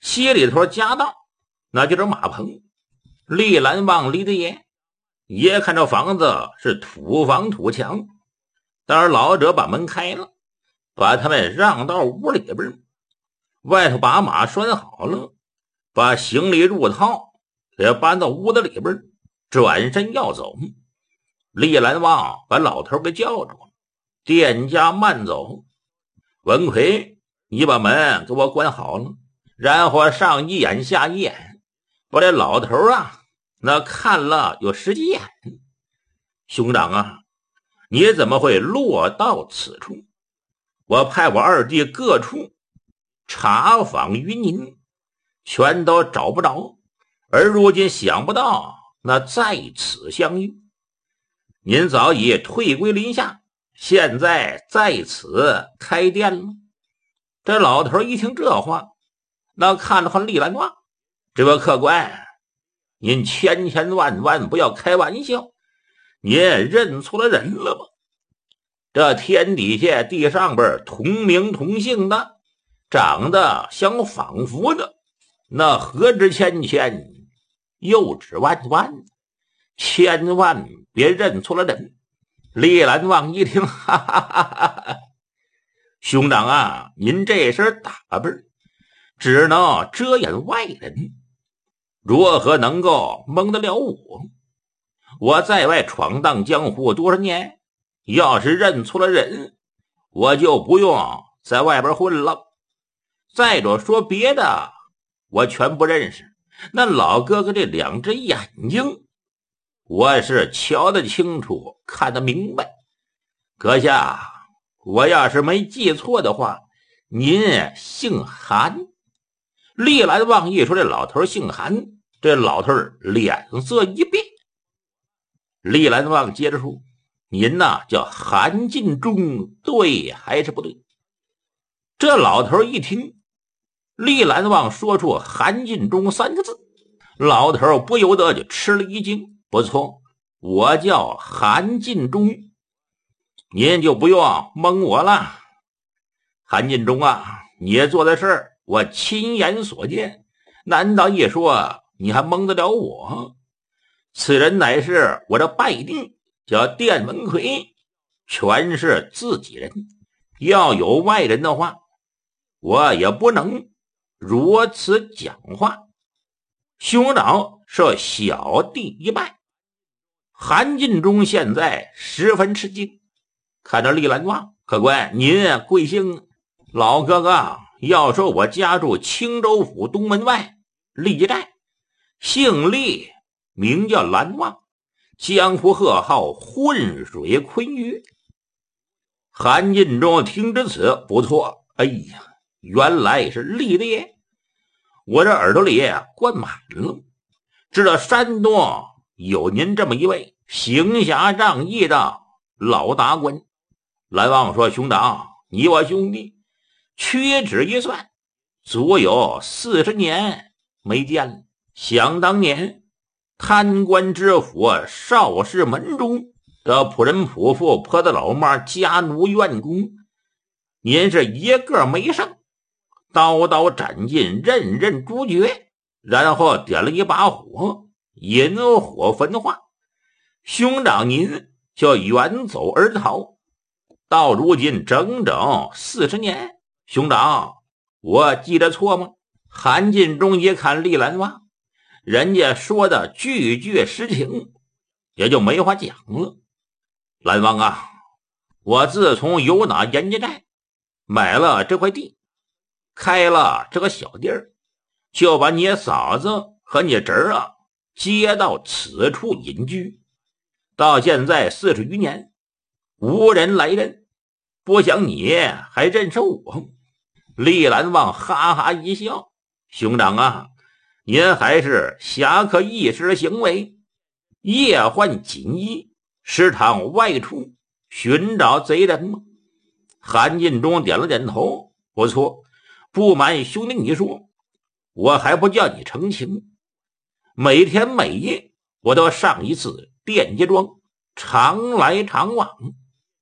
西里头夹道，那就是马棚。李兰旺李大爷也看这房子是土房土墙，但是老者把门开了，把他们让到屋里边，外头把马拴好了，把行李入套也搬到屋子里边，转身要走。李兰旺把老头给叫住，店家慢走，文奎，你把门给我关好了，然后上一眼下一眼，把这老头那看了有10几眼。兄长啊，你怎么会落到此处？我派我二弟各处查访于您，全都找不着，而如今想不到那在此相遇。您早已退归林下，现在在此开店了。这老头一听这话，那看了看李兰旺，这位客官，您千万不要开玩笑，您认错了人了吧？这天底下地上边同名同姓的，长得像仿佛的，那何止千，又指万，千万别认错了人。李兰旺一听，哈哈哈哈，兄长啊，您这身打扮只能遮掩外人，如何能够蒙得了我？我在外闯荡江湖多少年，要是认错了人，我就不用在外边混了。再者说别的，我全不认识。那老哥哥这2只眼睛，我是瞧得清楚，看得明白。阁下，我要是没记错的话，您姓韩。李兰旺一说这老头姓韩，这老头脸色一变。李兰旺接着说，您叫韩进忠，对还是不对？这老头一听李兰旺说出韩进忠3个字，老头不由得就吃了一惊。不错，我叫韩进忠，您就不用蒙我了。韩进忠啊，你做的事儿我亲眼所见，难道一说你还蒙得了我？此人乃是我的拜弟，叫店文奎，全是自己人，要有外人的话，我也不能如此讲话。兄长受小弟一拜。韩进忠现在十分吃惊，看着李兰旺，客官您贵姓？老哥哥，要说我家住青州府东门外厉寨，姓厉，名叫兰旺，江湖贺号浑水鲲鱼。韩进忠听至此，不错，哎呀，原来是厉的耶！我这耳朵里灌满了，知道山东有您这么一位行侠仗义的老达官。兰旺说，兄长，你我兄弟屈指一算，足有40年没见了。想当年贪官知府邵氏门中的仆人仆妇婆子老妈家奴院工，您是一个没剩，刀刀斩尽，任任诛绝，然后点了一把火，引火焚化。兄长您就远走而逃，到如今整整40年。兄长，我记得错吗？韩进忠一看厉兰旺，人家说的句句实情，也就没话讲了。兰旺啊，我自从有哪严家寨买了这块地，开了这个小店儿，就把你嫂子和你侄儿接到此处隐居，到现在40余年，无人来认，不想你还认识我。厉兰旺哈哈一笑，兄长啊，您还是侠客义士的行为，夜换锦衣，时常外出寻找贼人吗？韩进忠点了点头，不错，不瞒兄弟你说，我还不叫你成情，每天每夜我都上一次店家庄，常来常往。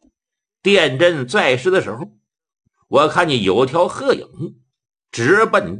店真在世的时候，我看见有条鹤影直奔